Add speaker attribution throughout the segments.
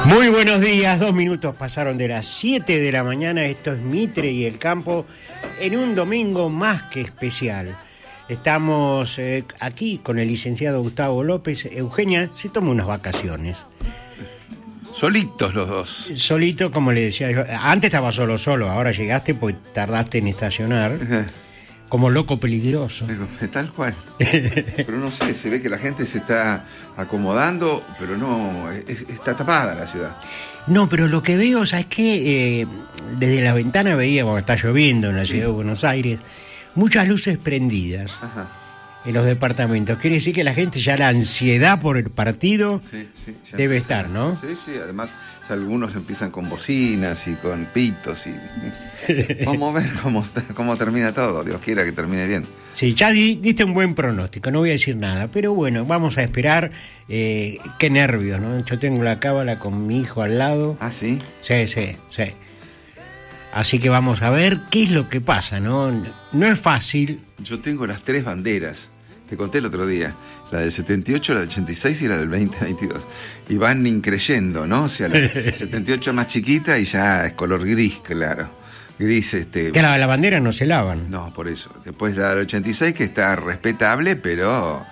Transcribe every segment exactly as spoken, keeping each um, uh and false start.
Speaker 1: Muy buenos días, dos minutos pasaron de las siete de la mañana, esto es Mitre y el Campo, en un domingo más que especial. Estamos eh, aquí con el licenciado Gustavo López. Eugenia se toma unas vacaciones.
Speaker 2: Solitos los dos.
Speaker 1: Solito, como le decía yo. Antes estaba solo, solo, ahora llegaste pues tardaste en estacionar. Como loco peligroso.
Speaker 2: Tal cual. Pero no sé, se ve que la gente se está acomodando, pero no, es, está tapada la ciudad.
Speaker 1: No, pero lo que veo, ¿sabes qué? Eh, desde la ventana veíamos, está lloviendo en la ciudad sí. de Buenos Aires, muchas luces prendidas. Ajá. En los departamentos. Quiere decir que la gente ya la ansiedad por el partido sí, sí, debe empieza, estar, ¿no?
Speaker 2: Sí, sí, además ya algunos empiezan con bocinas y con pitos y vamos a ver cómo, está, cómo termina todo, Dios quiera que termine bien.
Speaker 1: Sí, ya di, diste un buen pronóstico, no voy a decir nada, pero bueno, vamos a esperar. Eh, qué nervios, ¿no? Yo tengo la cábala con mi hijo al lado.
Speaker 2: ¿Ah, sí?
Speaker 1: Sí, sí, sí. Así que vamos a ver qué es lo que pasa, ¿no? No es fácil.
Speaker 2: Yo tengo las tres banderas, te conté el otro día, la del setenta y ocho, la del ochenta y seis y la del veinte veintidós. Y van increyendo, ¿no? O sea, la setenta y ocho más chiquita y ya es color gris, claro. Gris, este...
Speaker 1: Que la, la bandera no se lavan.
Speaker 2: No, por eso. Después la del ochenta y seis que está respetable, pero...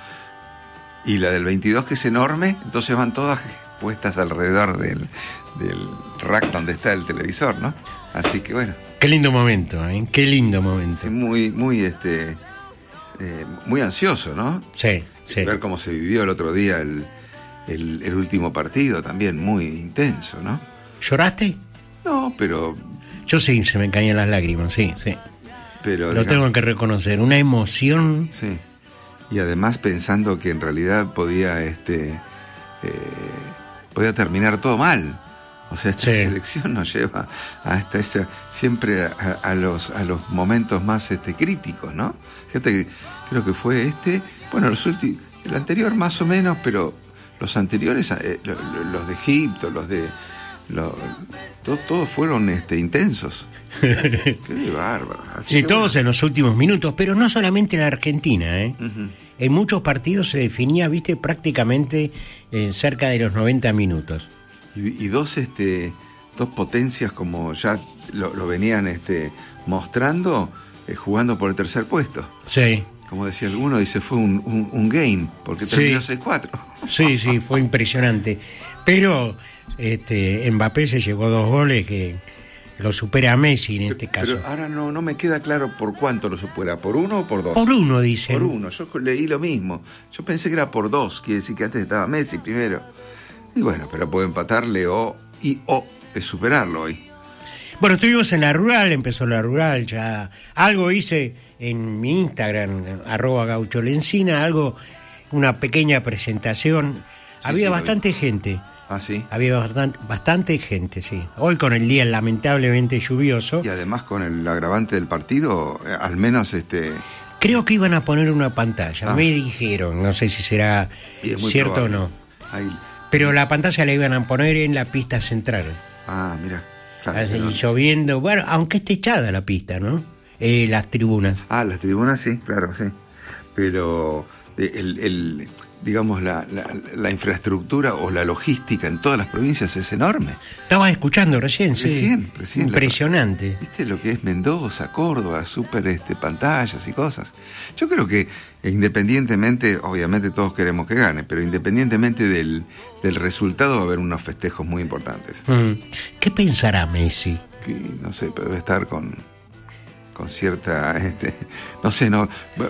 Speaker 2: Y la del veintidós que es enorme, entonces van todas puestas alrededor del, del rack donde está el televisor, ¿no? Así que bueno.
Speaker 1: Qué lindo momento, ¿eh? Qué lindo momento.
Speaker 2: Sí, muy, muy, este, eh, muy ansioso, ¿no?
Speaker 1: Sí, sí.
Speaker 2: Ver cómo se vivió el otro día el, el, el último partido, también muy intenso, ¿no?
Speaker 1: ¿Lloraste?
Speaker 2: No, pero...
Speaker 1: Yo sí, se me caían las lágrimas, sí, sí.
Speaker 2: Pero,
Speaker 1: Lo digamos, tengo que reconocer, una emoción.
Speaker 2: Sí. Y además pensando que en realidad podía, este, eh, podía terminar todo mal. O sea, esta sí. selección nos lleva a esta, esa, siempre a, a los a los momentos más este, críticos, ¿no? Fíjate, creo que fue este, bueno, los últimos, el anterior más o menos, pero los anteriores, eh, los, los de Egipto, los de, los, todos todo fueron este, intensos. Qué bárbaro. Así
Speaker 1: sí,
Speaker 2: que,
Speaker 1: todos
Speaker 2: bueno.
Speaker 1: En los últimos minutos, pero no solamente en la Argentina, ¿eh? Uh-huh. En muchos partidos se definía, viste, prácticamente en cerca de los noventa minutos.
Speaker 2: Y, y dos este dos potencias como ya lo, lo venían este mostrando eh, jugando por el tercer puesto.
Speaker 1: Sí.
Speaker 2: Como decía alguno, dice fue un, un, un game porque terminó
Speaker 1: sí.
Speaker 2: seis cuatro.
Speaker 1: Sí, sí, fue impresionante. Pero este Mbappé se llevó dos goles que lo supera a Messi en este
Speaker 2: pero,
Speaker 1: caso.
Speaker 2: Pero ahora no no me queda claro por cuánto lo supera, ¿por uno o por dos?
Speaker 1: Por uno, dicen.
Speaker 2: Por uno, yo leí lo mismo. Yo pensé que era por dos, quiere decir que antes estaba Messi primero. Y bueno, pero puede empatarle o y o es superarlo hoy.
Speaker 1: Bueno, estuvimos en la rural, empezó la rural, ya algo hice en mi Instagram, arroba Gaucho Lencina, algo, una pequeña presentación. Sí, Había sí, bastante gente.
Speaker 2: Ah, sí.
Speaker 1: Había bastante, bastante gente, sí. Hoy con el día lamentablemente lluvioso.
Speaker 2: Y además con el agravante del partido, al menos este...
Speaker 1: Creo que iban a poner una pantalla, ah. me dijeron, no sé si será cierto probable. o no.
Speaker 2: Ahí.
Speaker 1: Pero la pantalla la iban a poner en la pista central.
Speaker 2: Ah, mira. Claro,
Speaker 1: Así,
Speaker 2: pero...
Speaker 1: lloviendo, bueno, aunque esté echada la pista, ¿no? Eh, las tribunas.
Speaker 2: Ah, las tribunas sí, claro, sí. Pero el, el digamos, la, la, la infraestructura o la logística en todas las provincias es enorme.
Speaker 1: Estabas escuchando recién, sí.
Speaker 2: Recién, recién.
Speaker 1: Impresionante.
Speaker 2: La, ¿Viste lo que es Mendoza, Córdoba, súper este, pantallas y cosas? Yo creo que independientemente, obviamente todos queremos que gane, pero independientemente del, del resultado va a haber unos festejos muy importantes.
Speaker 1: Mm. ¿Qué pensará Messi?
Speaker 2: Que, no sé, pero debe estar con... con cierta, este, no sé, no